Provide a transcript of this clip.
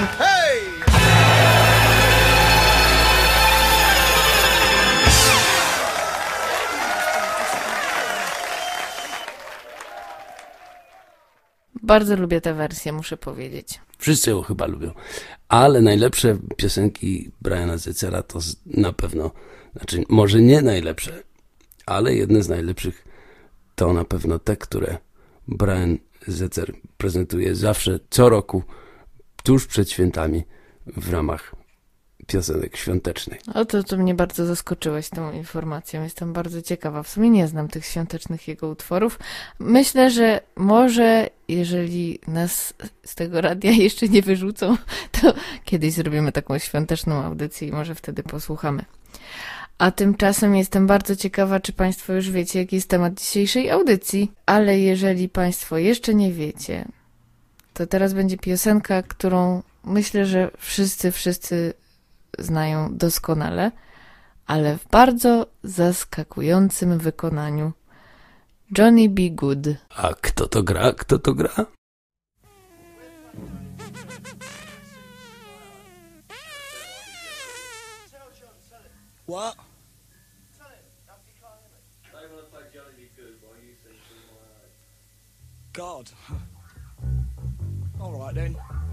Bardzo lubię tę wersję, muszę powiedzieć. Wszyscy ją chyba lubią. Ale najlepsze piosenki Briana Setzera to na pewno, znaczy może nie najlepsze, ale jedne z najlepszych to na pewno te, które Brian Setzer prezentuje zawsze, co roku, tuż przed świętami w ramach piosenek świątecznych. O, to mnie bardzo zaskoczyłeś tą informacją. Jestem bardzo ciekawa. W sumie nie znam tych świątecznych jego utworów. Myślę, że może, jeżeli nas z tego radia jeszcze nie wyrzucą, to kiedyś zrobimy taką świąteczną audycję i może wtedy posłuchamy. A tymczasem jestem bardzo ciekawa, czy Państwo już wiecie, jaki jest temat dzisiejszej audycji. Ale jeżeli Państwo jeszcze nie wiecie, to teraz będzie piosenka, którą myślę, że wszyscy znają doskonale, ale w bardzo zaskakującym wykonaniu. Johnny B. Good. A kto to gra? Kto to gra? What? God. All right then.